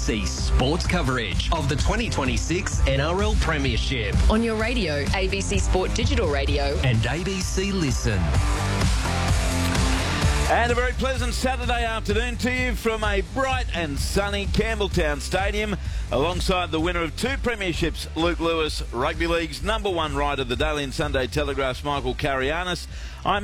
ABC sports coverage of the 2026 NRL Premiership On your radio, ABC Sport Digital Radio. and ABC Listen. And a very pleasant Saturday afternoon to you from a bright and sunny Campbelltown Stadium, alongside the winner of 2 premierships, Luke Lewis, Rugby League's #1 writer, the Daily and Sunday Telegraph's Michael Carianis. I'm